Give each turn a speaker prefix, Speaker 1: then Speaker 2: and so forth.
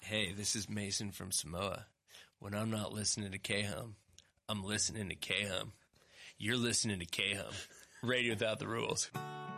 Speaker 1: Hey, this is Mason from Samoa. When I'm not listening to K-Hum, I'm listening to K-Hum. You're listening to K-Hum. Radio Without the Rules.